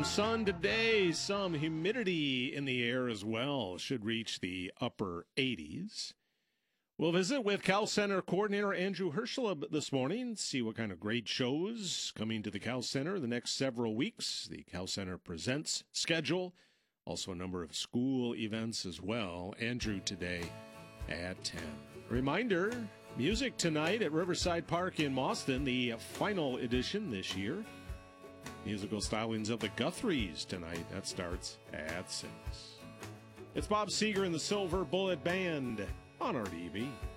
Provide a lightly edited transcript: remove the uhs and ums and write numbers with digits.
Sun today, some humidity in the air as well. Should reach the upper 80s. We'll visit with Cal Center coordinator Andrew Hirschla this morning, see what kind of great shows coming to the Cal Center the next several weeks. The Cal Center Presents schedule, also a number of school events as well. Andrew today at 10. Reminder, music tonight at Riverside Park in Mauston, the final edition this year. Musical stylings of the Guthries tonight. That starts at 6. It's Bob Seger and the Silver Bullet Band on RDB.